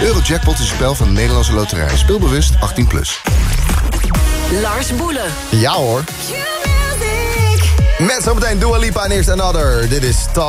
Eurojackpot is een spel van de Nederlandse Loterij. Speel bewust 18+. Lars Boelen. Ja hoor. Met zometeen Dua Lipa en eerst Another. Dit is Talk.